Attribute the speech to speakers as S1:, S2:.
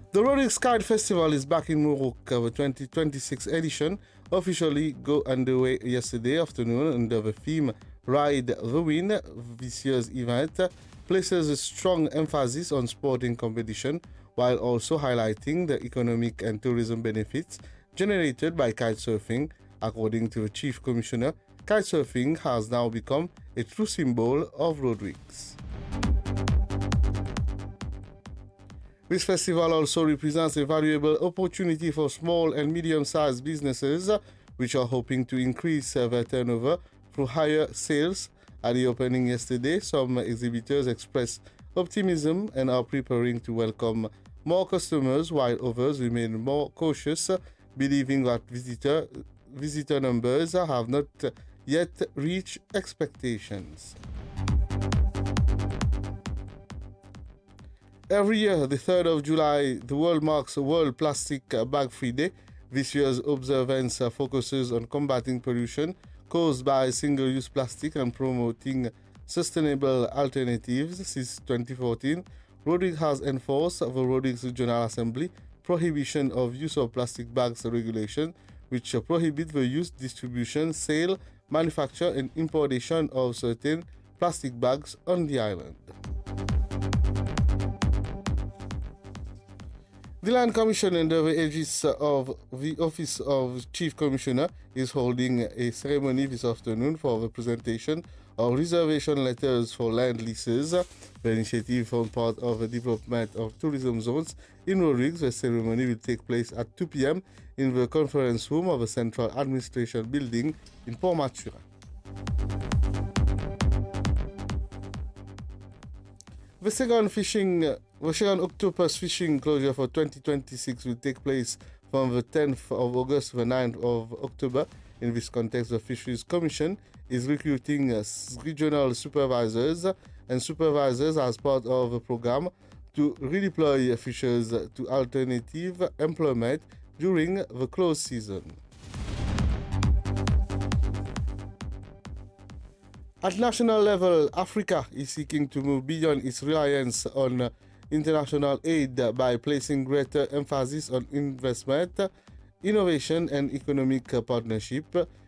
S1: The Rodrigues Kite Festival is back in Morocco. The 2026 edition officially got underway yesterday afternoon under the theme Ride the Wind. This year's event places a strong emphasis on sporting competition while also highlighting the economic and tourism benefits generated by kitesurfing. According to the Chief Commissioner, kitesurfing has now become a true symbol of Rodrigues. This festival also represents a valuable opportunity for small and medium-sized businesses which are hoping to increase their turnover through higher sales. At the opening yesterday, some exhibitors expressed optimism and are preparing to welcome more customers, while others remain more cautious, believing that visitor numbers have not yet reached expectations. Every year, the 3rd of July, the world marks World Plastic Bag Free Day. This year's observance focuses on combating pollution caused by single-use plastic and promoting sustainable alternatives. Since 2014, Rodrigues has enforced the Rodrigues Regional Assembly prohibition of use of plastic bags regulation, which prohibit the use, distribution, sale, manufacture and importation of certain plastic bags on the island. The Land Commission, under the aegis of the Office of Chief Commissioner, is holding a ceremony this afternoon for the presentation of reservation letters for land leases. The initiative forms part of the development of tourism zones in Rodrigues. The ceremony will take place at 2 p.m. in the conference room of the Central Administration Building in Port Mathurin. The second octopus fishing closure for 2026 will take place from the 10th of August to the 9th of October. In this context, the Fisheries Commission is recruiting regional supervisors and supervisors as part of the program to redeploy fishers to alternative employment during the closed season. At national level, Africa is seeking to move beyond its reliance on international aid by placing greater emphasis on investment, innovation and economic partnership.